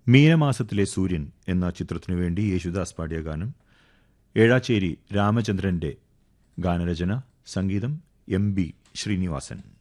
മീനമാസത്തിലെ സൂര്യൻ എന്ന ചിത്രത്തിനു വേണ്ടി യേശുദാസ് പാടിയ ഗാനം ഏഴാച്ചേരി രാമചന്ദ്രന്റെ ഗാനരചന, സംഗീതം MB ശ്രീനിവാസൻ.